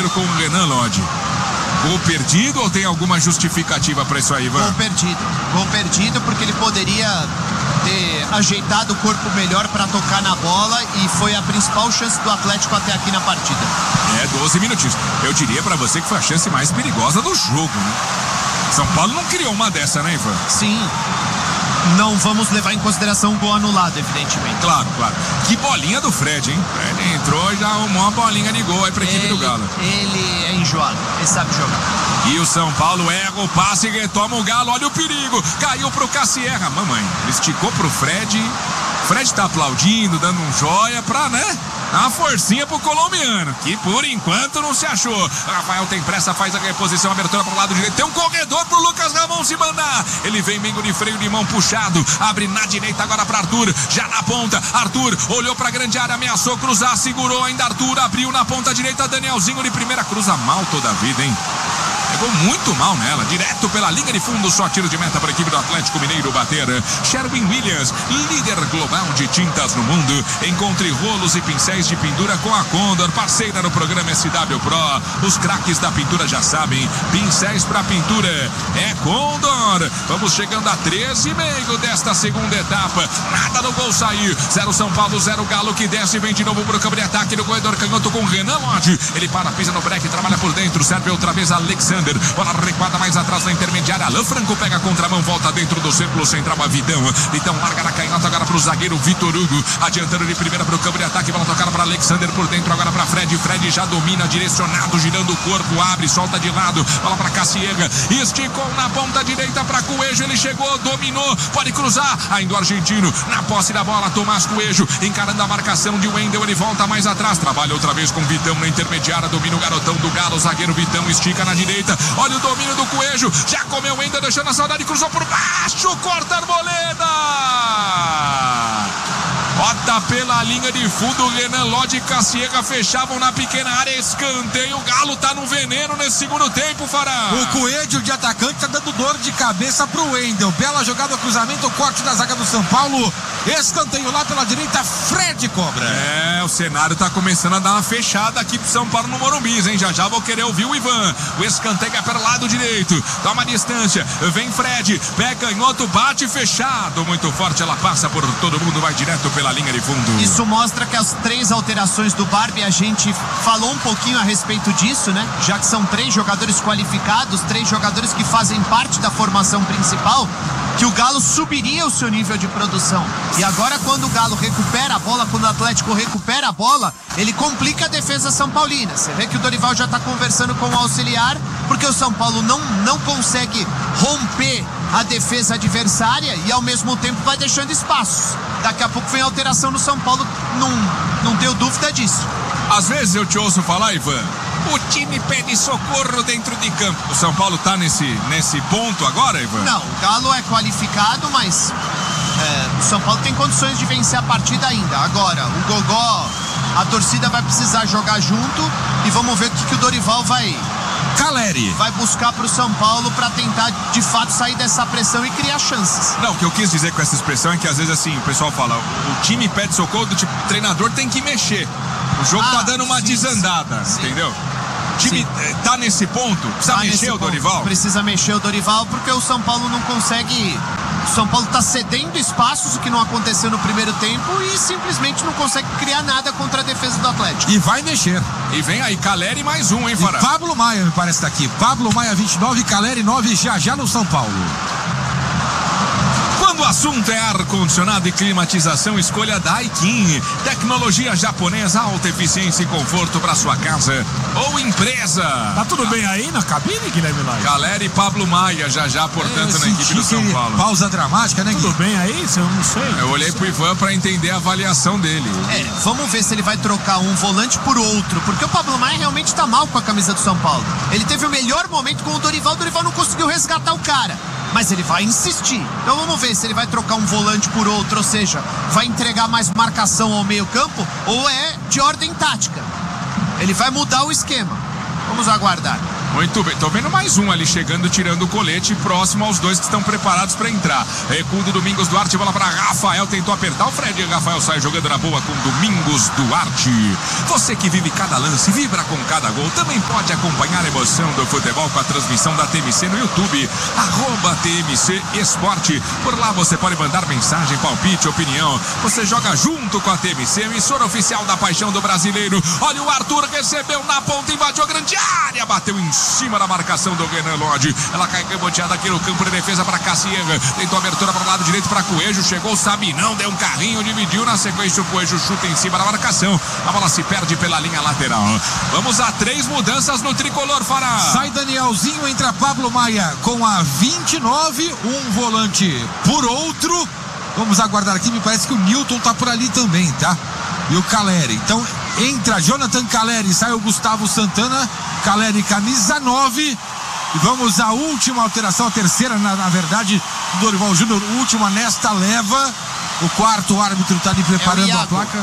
acordo com o Renan Lodge. Gol perdido ou tem alguma justificativa para isso aí, Ivan? Gol perdido. Gol perdido porque ele poderia ter ajeitado o corpo melhor para tocar na bola e foi a principal chance do Atlético até aqui na partida. 12 minutinhos. Eu diria para você que foi a chance mais perigosa do jogo, né? São Paulo não criou uma dessa, né, Ivan? Sim. Não vamos levar em consideração o gol anulado, evidentemente. Claro. Que bolinha do Fred, hein? Fred entrou e já arrumou uma bolinha de gol aí pra equipe do Galo. Ele é enjoado, ele sabe jogar. E o São Paulo erra o passe e retoma o Galo. Olha o perigo. Caiu pro Cassierra. Mamãe, ele esticou pro Fred. Fred tá aplaudindo, dando um joia pra, né? A forcinha pro colombiano, que por enquanto não se achou. Rafael tem pressa, faz a reposição, abertura pro lado direito. Tem um corredor pro Lucas Ramon se mandar. Ele vem meio de freio de mão puxado. Abre na direita agora pra Arthur. Já na ponta. Arthur olhou pra grande área, ameaçou cruzar, segurou ainda Arthur. Abriu na ponta direita. Danielzinho de primeira, cruza mal toda a vida, hein? Pegou muito mal nela, direto pela linha de fundo, só tiro de meta para a equipe do Atlético Mineiro bater. Sherwin Williams, líder global de tintas no mundo. Encontre rolos e pincéis de pintura com a Condor, parceira no programa SW Pro. Os craques da pintura já sabem, pincéis para pintura é Condor. Vamos chegando a 13,5 desta segunda etapa. Nada no gol sair. 0 São Paulo, 0 Galo, que desce e vem de novo para o campo de ataque no corredor canhoto com Renan Lodge. Ele para, pisa no break, trabalha por dentro, serve outra vez Alexandre. Bola recuada mais atrás na intermediária. Alain Franco pega a contramão, volta dentro do círculo central a Vitão. Vitão larga na canhota agora pro zagueiro Vitor Hugo. Adiantando de primeira pro campo de ataque. Bola tocada para Alexander por dentro agora para Fred. Fred já domina, direcionado, girando o corpo, abre, solta de lado. Bola para Cassiega. Esticou na ponta direita para Coelho. Ele chegou, dominou, pode cruzar. Ainda o argentino na posse da bola. Tomás Coelho encarando a marcação de Wendel. Ele volta mais atrás. Trabalha outra vez com Vitão na intermediária. Domina o garotão do Galo. O zagueiro Vitão estica na direita. Olha o domínio do Coelho, já comeu ainda, deixando a saudade, cruzou por baixo, corta a Arboleda. Bota pela linha de fundo, Renan Lodge e Cassiega fechavam na pequena área, escanteio. O Galo tá no veneno nesse segundo tempo, Fará. O Coelho de atacante tá dando dor de cabeça pro Wendel. Bela jogada, cruzamento, corte da zaga do São Paulo. Escanteio lá pela direita, Fred cobra. O cenário tá começando a dar uma fechada aqui pro São Paulo no Morumbi, hein? Já vou querer ouvir o Ivan. O escanteio é pelo lado direito, toma distância, vem Fred, pega canhoto, bate fechado, muito forte, ela passa por todo mundo, vai direto pela linha de fundo. Isso mostra que as 3 alterações do Barbie, a gente falou um pouquinho a respeito disso, né? Já que são 3 jogadores qualificados, 3 jogadores que fazem parte da formação principal, que o Galo subiria o seu nível de produção. E agora, quando o Galo recupera a bola, quando o Atlético recupera a bola, ele complica a defesa são paulina. Você vê que o Dorival já está conversando com o auxiliar, porque o São Paulo não consegue romper a defesa adversária e ao mesmo tempo vai deixando espaços. Daqui a pouco vem a alteração no São Paulo, não deu dúvida disso. Às vezes eu te ouço falar, Ivan, o time pede socorro dentro de campo. O São Paulo tá nesse ponto agora, Ivan? Não, o Galo é qualificado, mas o São Paulo tem condições de vencer a partida ainda. Agora, o Gogó, a torcida vai precisar jogar junto e vamos ver o que o Dorival vai buscar pro São Paulo para tentar de fato sair dessa pressão e criar chances. Não, o que eu quis dizer com essa expressão é que às vezes assim, o pessoal fala, o time pede socorro do tipo, o treinador tem que mexer. O jogo tá dando uma desandada, entendeu? O time tá nesse ponto, precisa mexer o Dorival? Precisa mexer o Dorival porque o São Paulo não consegue. O São Paulo tá cedendo espaços, o que não aconteceu no primeiro tempo, e simplesmente não consegue criar nada contra a defesa do Atlético. E vai mexer. E vem aí, Caleri mais um, hein, Fará? Pablo Maia, me parece, tá aqui. Pablo Maia 29, Caleri 9, já no São Paulo. Quando o assunto é ar-condicionado e climatização, escolha Daikin. Tecnologia japonesa, alta eficiência e conforto para sua casa ou empresa. Tá tudo bem aí na cabine, Guilherme Lai? Galera e Pablo Maia, portanto, na equipe do São Paulo. Pausa dramática, né, Gui? Tudo bem aí? Eu não sei. Eu olhei pro Ivan para entender a avaliação dele. Vamos ver se ele vai trocar um volante por outro, porque o Pablo Maia realmente tá mal com a camisa do São Paulo. Ele teve o melhor momento com o Dorival não conseguiu resgatar o cara. Mas ele vai insistir. Então vamos ver se ele vai trocar um volante por outro, ou seja, vai entregar mais marcação ao meio campo, ou é de ordem tática. Ele vai mudar o esquema. Vamos aguardar. Muito bem, tô vendo mais um ali chegando, tirando o colete, próximo aos dois que estão preparados para entrar. Recuo do Domingos Duarte, bola para Rafael, tentou apertar o Fred, Rafael sai jogando na boa com Domingos Duarte. Você que vive cada lance, vibra com cada gol, também pode acompanhar a emoção do futebol com a transmissão da TMC no YouTube, @TMC Esporte. Por lá você pode mandar mensagem, palpite, opinião. Você joga junto com a TMC, emissora oficial da paixão do brasileiro. Olha o Arthur, recebeu na ponta, invadiu a grande área, bateu em cima da marcação do Renan Lodge. Ela cai reboteada aqui no campo de defesa para Cassiega. Tentou abertura para o lado direito para Coelho. Chegou o Sabinão, deu um carrinho, dividiu. Na sequência o Coelho chuta em cima da marcação. A bola se perde pela linha lateral. Vamos a 3 mudanças no tricolor, Fará. Sai Danielzinho, entra Pablo Maia com a 29. Um volante por outro. Vamos aguardar aqui. Me parece que o Newton tá por ali também, tá? E o Caleri. Então entra Jonathan Caleri, sai o Gustavo Santana. Caleri, camisa 9. E vamos à última alteração, a terceira, na verdade, do Dorival Júnior, última nesta leva. O quarto árbitro está ali preparando a placa.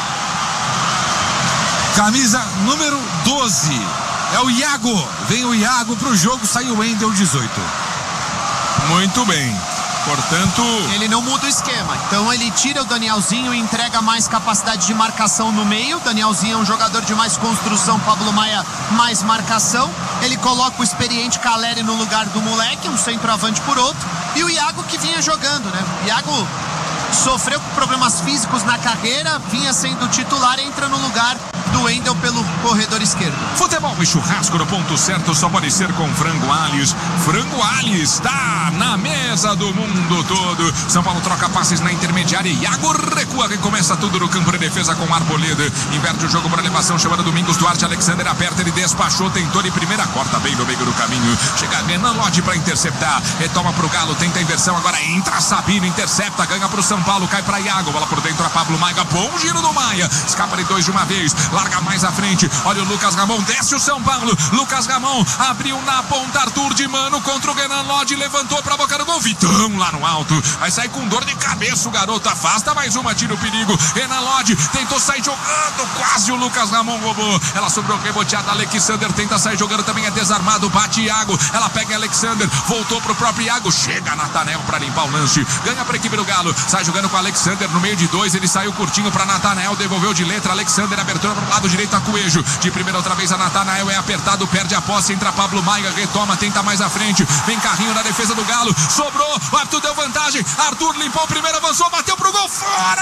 Camisa número 12. É o Iago. Vem o Iago para o jogo, sai o Wendel 18. Muito bem. Portanto, ele não muda o esquema. Então ele tira o Danielzinho e entrega mais capacidade de marcação no meio. Danielzinho é um jogador de mais construção, Pablo Maia mais marcação. Ele coloca o experiente Caleri no lugar do moleque, um centroavante por outro. E o Iago que vinha jogando, né? O Iago sofreu com problemas físicos na carreira, vinha sendo titular, entra no lugar do Wendel pelo corredor esquerdo. Futebol e churrasco no ponto certo só pode ser com Frango Alhes. Frango Alhes está na mesa do mundo todo. São Paulo troca passes na intermediária. Iago recua, recomeça tudo no campo de defesa com Arboleda. Inverte o jogo para elevação, chamando Domingos Duarte. Alexander aperta, ele despachou, tentou de primeira, corta bem no meio do caminho. Chega Renan Lodge para interceptar. Retoma pro Galo, tenta a inversão. Agora entra Sabino, intercepta, ganha pro São Paulo, cai para Iago. Bola por dentro a Pablo Maia. Bom giro do Maia. Escapa de 2 de uma vez. Larga mais à frente. Olha o Lucas Ramon, desce o São Paulo. Lucas Ramon abriu na ponta. Arthur de Mano contra o Renan Lodge. Levantou pra boca do gol. Vitão lá no alto. Vai sair com dor de cabeça. O garoto afasta mais uma, tira o perigo. Renan Lodge tentou sair jogando. Quase o Lucas Ramon roubou. Ela sobrou reboteada. Alexander tenta sair jogando. Também é desarmado. Bate Iago. Ela pega Alexander. Voltou pro próprio Iago. Chega Nathanael pra limpar o lance. Ganha pra equipe do Galo. Sai jogando com Alexander no meio de 2. Ele saiu curtinho pra Nathanael. Devolveu de letra. Alexander abertura pro lado direito a Coelho. De primeira outra vez a Nathanael é apertado. Perde a posse. Entra Pablo Maia. Retoma. Tenta mais à frente. Vem carrinho na defesa do Galo. Sobrou. O Arthur deu vantagem. Arthur limpou o primeiro. Avançou. Bateu pro gol. Fora!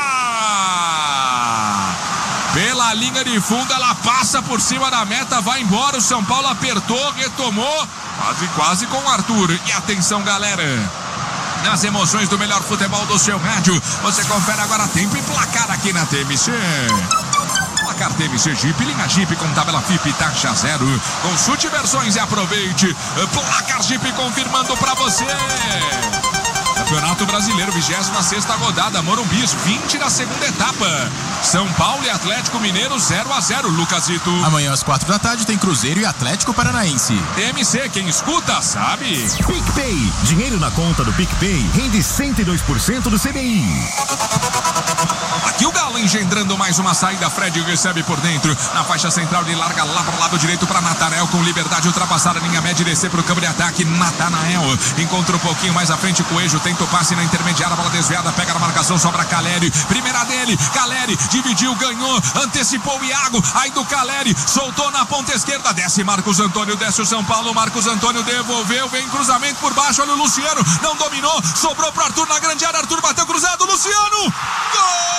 Pela linha de fundo. Ela passa por cima da meta. Vai embora. O São Paulo apertou. Retomou. Quase com o Arthur. E atenção, galera. Nas emoções do melhor futebol do seu rádio. Você confere agora tempo e placar aqui na TMC. Placar TMC Jeep, linha Jeep com tabela FIP, taxa zero. Consulte versões e aproveite. Placar Jeep confirmando pra você. Campeonato Brasileiro, 26ª rodada, Morumbi, 20 da segunda etapa. São Paulo e Atlético Mineiro, 0-0, Lucasito. Amanhã às 4 da tarde tem Cruzeiro e Atlético Paranaense. TMC, quem escuta, sabe. PicPay, dinheiro na conta do PicPay rende 102% do CDI. Aqui o Galo engendrando mais uma saída. Fred recebe por dentro. Na faixa central ele larga lá para o lado direito para Nathanael com liberdade. Ultrapassar a linha média e descer para o campo de ataque. Nathanael encontra um pouquinho mais à frente. Coelho tenta o passe na intermediária. Bola desviada, pega na marcação, sobra Caleri. Primeira dele, Caleri dividiu, ganhou, antecipou o Iago. Aí do Caleri, soltou na ponta esquerda. Desce Marcos Antônio, desce o São Paulo. Marcos Antônio devolveu, vem cruzamento por baixo. Olha o Luciano, não dominou, sobrou para Arthur na grande área. Arthur bateu cruzado, Luciano. Gol!